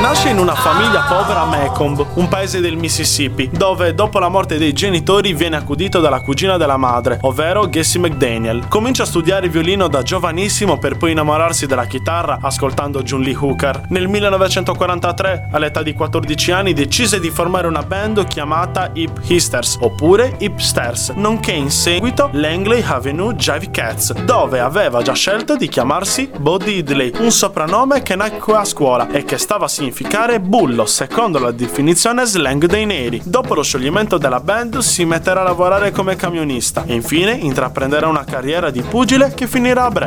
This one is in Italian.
Nasce in una famiglia povera a Macomb, un paese del Mississippi, dove dopo la morte dei genitori viene accudito dalla cugina della madre, ovvero Gussie McDaniel. Comincia a studiare violino da giovanissimo per poi innamorarsi della chitarra ascoltando John Lee Hooker. Nel 1943, all'età di 14 anni, decise di formare una band chiamata Hip Histers, oppure Hipsters, nonché in seguito Langley Avenue Jive Cats, dove aveva già scelto di chiamarsi Bo Diddley, un soprannome che nacque a scuola e che stava a significare bullo, secondo la definizione slang dei neri. Dopo lo scioglimento della band si metterà a lavorare come camionista e infine intraprenderà una carriera di pugile che finirà a breve.